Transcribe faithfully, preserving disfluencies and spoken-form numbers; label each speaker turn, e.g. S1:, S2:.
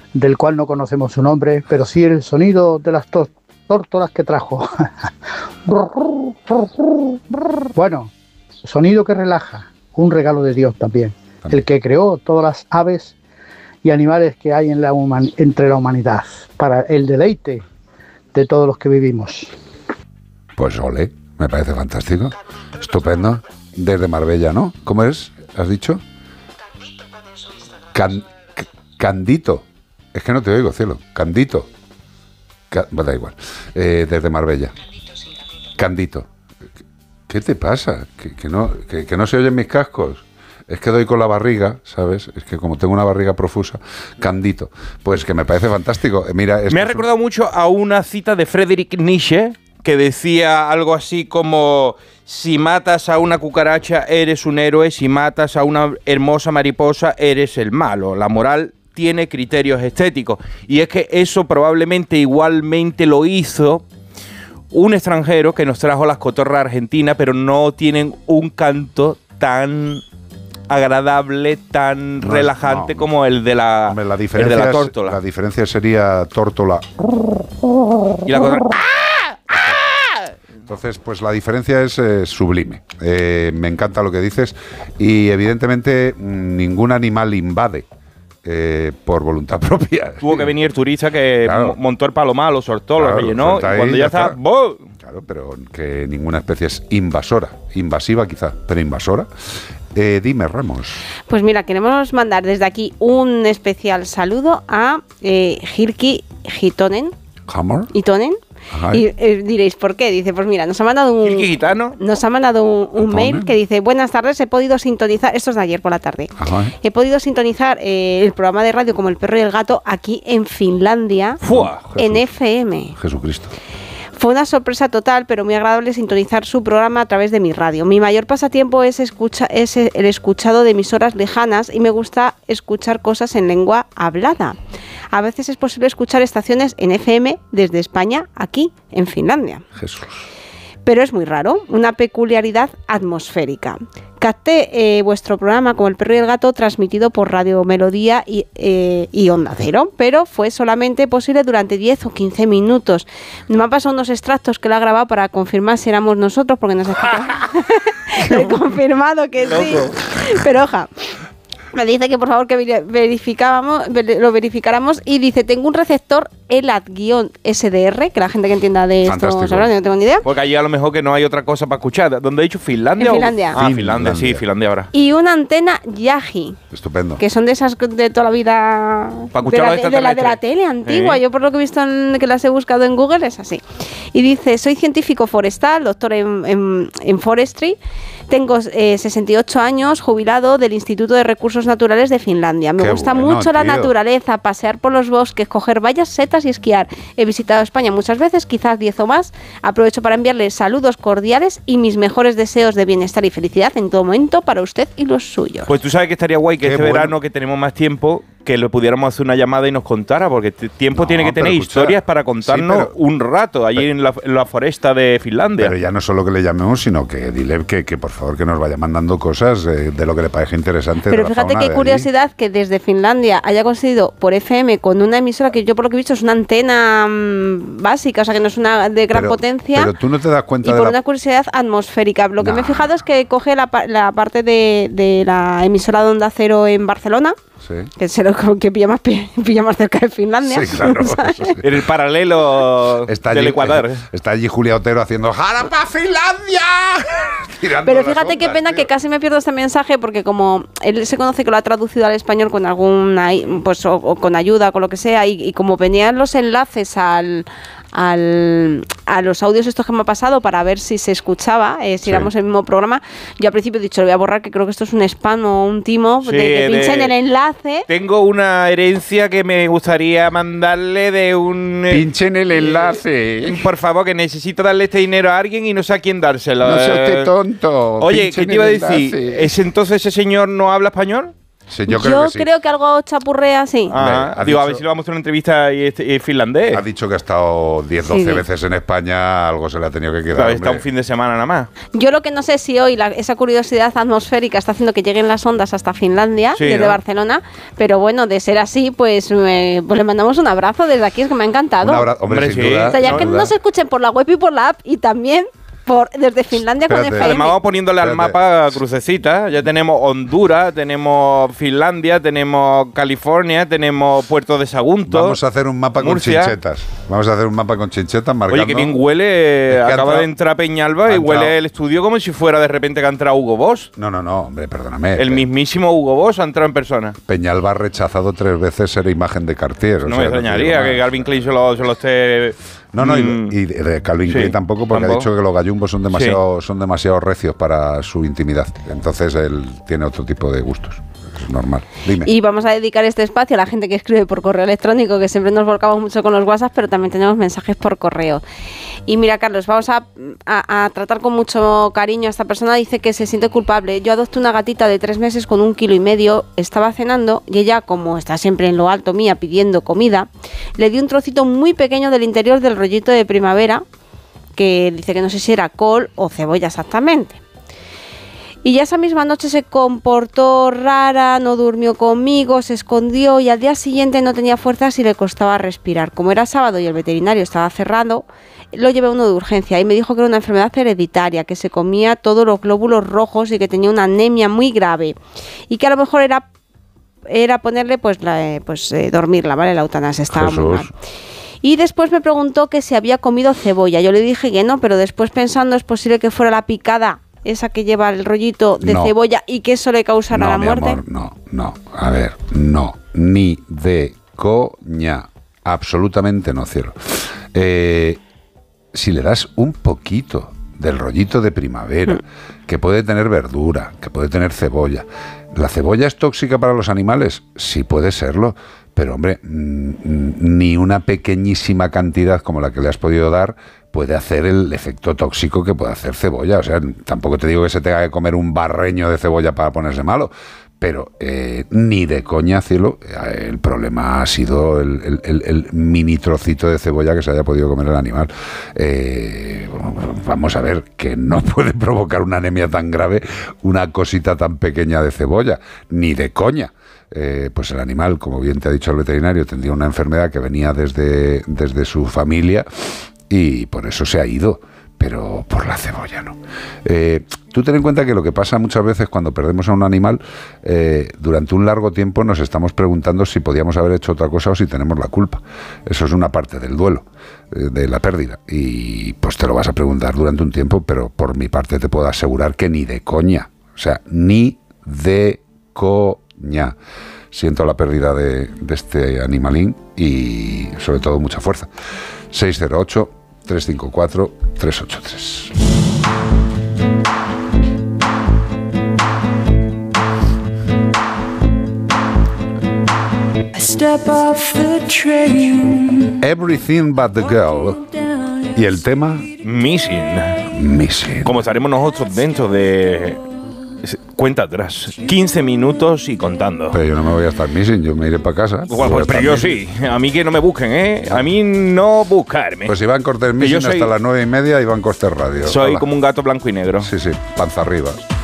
S1: del cual no conocemos su nombre, pero sí el sonido de las to- tórtolas que trajo. Bueno, sonido que relaja, un regalo de Dios también, el que creó todas las aves y animales que hay en la human- entre la humanidad, para el deleite de todos los que vivimos.
S2: Pues ole, me parece fantástico, estupendo. Desde Marbella, ¿no? ¿Cómo es? ¿Has dicho? Can, c- Candito. Es que no te oigo, cielo. Candito. Ca, bueno, da igual. Eh, desde Marbella. Candito. ¿Qué te pasa? Que, que, no, que, que no se oyen mis cascos. Es que doy con la barriga, ¿sabes? Es que como tengo una barriga profusa. Candito. Pues que me parece fantástico. Mira,
S3: me ha recordado un... mucho a una cita de Friedrich Nietzsche que decía algo así como: si matas a una cucaracha eres un héroe, si matas a una hermosa mariposa eres el malo. La moral tiene criterios estéticos. Y es que eso probablemente igualmente lo hizo un extranjero que nos trajo las cotorras argentinas, pero no tienen un canto tan agradable, tan no, relajante no, como el de la,
S2: hombre, la
S3: el de la tórtola.
S2: Es, la diferencia sería tórtola.
S3: Y la cotorra...
S2: Entonces, pues la diferencia es eh, sublime. Eh, me encanta lo que dices y evidentemente ningún animal invade eh, por voluntad propia.
S3: Tuvo que venir turista que claro. montó el palomar, lo soltó, claro, lo rellenó y cuando ya, ya está... está
S2: claro, pero que ninguna especie es invasora. Invasiva quizá, pero invasora. Eh, dime, Ramos.
S4: Pues mira, queremos mandar desde aquí un especial saludo a eh, Hirki Hitonen.
S2: Hammer.
S4: Hitonen. Ajá. Y eh, diréis, ¿por qué? Dice, pues mira, nos ha mandado un
S3: gitano.
S4: Nos ha mandado un, un mail que dice: buenas tardes, he podido sintonizar, esto es de ayer por la tarde.
S2: Ajá.
S4: He podido sintonizar eh, el programa de radio como El Perro y el Gato aquí en Finlandia.
S3: ¡Fua!
S4: En F M.
S2: Jesucristo.
S4: Fue una sorpresa total, pero muy agradable sintonizar su programa a través de mi radio. Mi mayor pasatiempo es, escucha, es el escuchado de emisoras lejanas y me gusta escuchar cosas en lengua hablada. A veces es posible escuchar estaciones en F M desde España, aquí, en Finlandia.
S2: Jesús.
S4: Pero es muy raro, una peculiaridad atmosférica. Capté eh, vuestro programa como El Perro y el Gato transmitido por Radio Melodía y, eh, y Onda Cero, pero fue solamente posible durante diez o quince minutos. Me han pasado unos extractos que lo ha grabado para confirmar si éramos nosotros, porque nos ha Lo he confirmado que sí. Pero oja, me dice que por favor que verificábamos, lo verificáramos y dice: tengo un receptor ELAT-S D R, que la gente que entienda de esto sabrá, no tengo ni idea.
S3: Porque allí a lo mejor que no hay otra cosa para escuchar. ¿Dónde he dicho? ¿Finlandia?
S4: En Finlandia.
S3: O... Ah, Finlandia, sí, Finlandia ahora.
S4: Y una antena Yagi.
S2: Estupendo.
S4: Que son de esas de toda la vida.
S3: Para escuchar
S4: de, la, de, la, de la tele antigua. ¿Sí? Yo por lo que he visto en, que las he buscado en Google es así. Y dice: soy científico forestal, doctor en, en, en forestry. Tengo eh, sesenta y ocho años, jubilado del Instituto de Recursos Naturales de Finlandia. Me
S2: Qué
S4: gusta
S2: bueno,
S4: mucho la
S2: tío.
S4: naturaleza, pasear por los bosques, coger bayas, setas y esquiar. He visitado España muchas veces, quizás diez o más. Aprovecho para enviarles saludos cordiales y mis mejores deseos de bienestar y felicidad en todo momento para usted y los suyos.
S3: Pues tú sabes que estaría guay que
S2: Qué
S3: este
S2: bueno.
S3: verano, que tenemos más tiempo, que le pudiéramos hacer una llamada y nos contara, porque t- tiempo
S2: No,
S3: tiene que tener
S2: pero escucha,
S3: historias para contarnos
S2: sí, pero-
S3: un rato allí
S2: pero-
S3: en, la, en la foresta de Finlandia.
S2: Pero ya no solo que le llamemos, sino que dile que, que por favor que nos vaya mandando cosas eh, de lo que le parezca interesante.
S4: Pero
S2: de la
S4: fíjate
S2: fauna
S4: qué
S2: de
S4: curiosidad que desde Finlandia haya conseguido por F M con una emisora que yo por lo que he visto es una antena mmm, básica, o sea que no es una de gran
S2: pero,
S4: potencia.
S2: Pero tú no te das cuenta
S4: y
S2: de
S4: por
S2: la...
S4: una curiosidad atmosférica. Lo que
S2: Nah.
S4: me he fijado es que coge la, pa- la parte de, de la emisora de Onda Cero en Barcelona,
S2: Sí.
S4: que, se lo, que pilla, más, pilla más cerca de Finlandia.
S2: Sí, claro.
S4: ¿sabes?
S2: Eso sí.
S3: En el paralelo
S2: Está
S3: del
S2: allí,
S3: Ecuador.
S2: eh, está allí Julia Otero haciendo ¡Jarapa Finlandia! Tirando
S4: Pero
S2: las
S4: fíjate qué
S2: ondas,
S4: pena
S2: tío.
S4: que casi me pierdo este mensaje, porque como él se conoce que lo ha traducido al español con alguna, pues o, o con ayuda, con lo que sea, y, y como venían los enlaces al, al a los audios estos que me ha pasado para ver si se escuchaba, eh, si
S2: Sí.
S4: éramos el mismo programa, yo al principio he dicho, lo voy a borrar, que creo que esto es un spam o un timo,
S3: Sí,
S4: de que pinche en
S3: de-
S4: el enlace.
S3: Tengo una herencia que me gustaría mandarle de un... eh,
S2: Pinchen el enlace.
S3: Por favor, que necesito darle este dinero a alguien y no sé a quién dárselo.
S2: No sea
S3: Eh,
S2: usted tonto.
S3: Oye,
S2: Pinchen
S3: ¿qué te iba a
S2: el
S3: decir?
S2: enlace.
S3: ¿Ese entonces ese señor no habla español?
S2: Sí, yo
S4: yo
S2: creo que sí.
S4: creo que algo chapurrea, sí.
S3: Ah,
S2: Ha
S3: digo,
S2: dicho-
S3: a ver si le vamos a hacer una entrevista y, este, y finlandés.
S2: Ha dicho que ha estado diez, doce
S4: Sí.
S2: veces en España, algo se le ha tenido que quedar.
S3: Claro, está
S2: hombre.
S3: un fin de semana nada más.
S4: Yo lo que no sé si hoy la- esa curiosidad atmosférica está haciendo que lleguen las ondas hasta Finlandia,
S3: Sí,
S4: desde
S3: ¿no?
S4: Barcelona, pero bueno, de ser así, pues, eh, pues le mandamos un abrazo desde aquí, es que me ha encantado.
S2: Un abrazo, hombre,
S3: Hombre,
S2: sin
S3: sí.
S2: duda.
S4: O sea, ya
S2: sin
S4: que
S2: duda.
S4: nos escuchen por la web y por la app y también por desde Finlandia
S2: Espérate.
S4: con F M.
S3: Además vamos poniéndole al
S2: Espérate.
S3: mapa crucecitas. Ya tenemos Honduras, tenemos Finlandia, tenemos California, tenemos Puerto de Sagunto.
S2: Vamos a hacer un mapa
S3: Murcia.
S2: con chinchetas. Vamos a hacer un mapa con chinchetas marcando.
S3: Oye, que bien huele.
S2: Es que ha
S3: Acaba
S2: entrado-
S3: de entrar Peñalba
S2: ha
S3: y huele
S2: entrado-
S3: el estudio como si fuera de repente que ha entrado Hugo Boss.
S2: No, no, no, hombre, perdóname.
S3: El
S2: Pe-
S3: mismísimo Hugo Boss ha entrado en persona.
S2: Peñalba ha rechazado tres veces ser imagen de Cartier. o
S3: No
S2: sea,
S3: me extrañaría
S2: te digo
S3: que
S2: más.
S3: Calvin Klein se lo, se lo esté.
S2: No, no, y-
S3: mm,
S2: y, de Calvin
S3: sí,
S2: Klein tampoco, porque
S3: tampoco.
S2: ha dicho que los gallumbos son demasiado, son demasiado recios para su intimidad. Entonces él tiene otro tipo de gustos. Es normal. Dime.
S4: Y vamos a dedicar este espacio a la gente que escribe por correo electrónico, que siempre nos volcamos mucho con los WhatsApp, pero también tenemos mensajes por correo. Y mira, Carlos, vamos a, a- a tratar con mucho cariño a esta persona. Dice que se siente culpable. Yo adopté una gatita de tres meses con un kilo y medio. Estaba cenando y ella, como está siempre en lo alto mía pidiendo comida, le di un trocito muy pequeño del interior del rollito de primavera, que dice que no sé si era col o cebolla exactamente. Y ya esa misma noche se comportó rara, no durmió conmigo, se escondió y al día siguiente no tenía fuerzas y le costaba respirar. Como era sábado y el veterinario estaba cerrado, lo llevé a uno de urgencia y me dijo que era una enfermedad hereditaria, que se comía todos los glóbulos rojos y que tenía una anemia muy grave y que a lo mejor era, era ponerle, pues, la, eh, pues eh, dormirla, ¿vale? La eutanasia estaba muy mal.
S2: Jesús.
S4: Y después me preguntó que si había comido cebolla. Yo le dije que no, pero después pensando es posible que fuera la picada, esa que lleva el rollito de
S2: No.
S4: cebolla y que eso le causara
S2: no,
S4: la
S2: mi
S4: muerte.
S2: amor, no, no. A ver, no. Ni de coña. Absolutamente no, cielo. Eh, si le das un poquito del rollito de primavera,
S4: Mm.
S2: que puede tener verdura, que puede tener cebolla. ¿La cebolla es tóxica para los animales? Sí puede serlo, pero hombre, mm, mm, ni una pequeñísima cantidad como la que le has podido dar puede hacer el efecto tóxico que puede hacer cebolla. O sea, tampoco te digo que se tenga que comer un barreño de cebolla para ponerse malo, pero eh, ni de coña, cielo, eh, el problema ha sido el, el- el- el mini trocito de cebolla que se haya podido comer el animal. Eh, vamos a ver, que no puede provocar una anemia tan grave una cosita tan pequeña de cebolla, ni de coña. Eh, pues el animal, como bien te ha dicho el veterinario, tendría una enfermedad que venía desde, desde su familia y por eso se ha ido. Pero por la cebolla no. Eh, tú ten en cuenta que lo que pasa muchas veces cuando perdemos a un animal, eh, durante un largo tiempo nos estamos preguntando si podíamos haber hecho otra cosa o si tenemos la culpa. Eso es una parte del duelo, eh, de la pérdida. Y pues te lo vas a preguntar durante un tiempo, pero por mi parte te puedo asegurar que ni de coña. O sea, ni de coña. Siento la pérdida de, de este animalín y sobre todo mucha fuerza. seis cero ocho, tres cinco cuatro, tres ocho tres. Everything but the girl. Y el tema
S3: Missing.
S2: Missing.
S3: Como estaremos nosotros dentro de. Cuenta atrás. quince minutos y contando.
S2: Pero yo no me voy a estar missing, yo me iré para casa.
S3: Bueno,
S2: Voy a
S3: pues, pero
S2: estar
S3: yo
S2: missing.
S3: sí. A mí que no me busquen, ¿eh? A mí no buscarme.
S2: Pues Iván Cortés
S3: Que yo
S2: missing
S3: soy-
S2: hasta las nueve y media, Iván Cortés Radio.
S3: Soy
S2: Hola.
S3: como un gato blanco y negro.
S2: Sí, sí, panza arriba.